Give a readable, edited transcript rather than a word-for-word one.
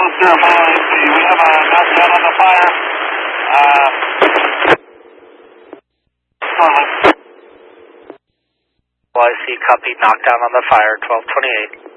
We have a knockdown on the fire. I see, copy, knockdown on the fire, 1228.